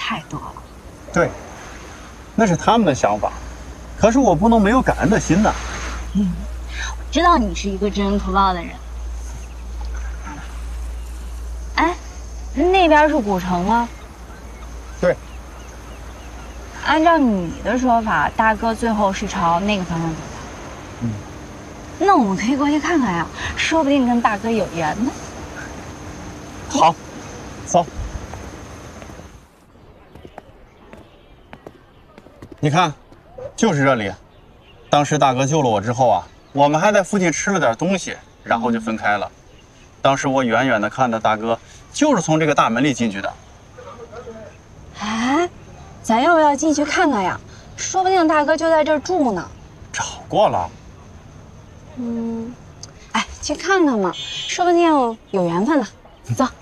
太多了。 对，那是他们的想法，可是我不能没有感恩的心呐。 我知道你是一个知恩图报的人。哎，那边是古城吗？ 对。 按照你的说法，大哥最后是朝那个方向走的。那我们可以过去看看呀，说不定跟大哥有缘呢。 好，走。你看，就是这里。当时大哥救了我之后啊，我们还在附近吃了点东西，然后就分开了。当时我远远的看到大哥就是从这个大门里进去的。 哎，咱要不要进去看看呀？说不定大哥就在这儿住呢。 找过了。 哎，去看看嘛，说不定有缘分呢。走。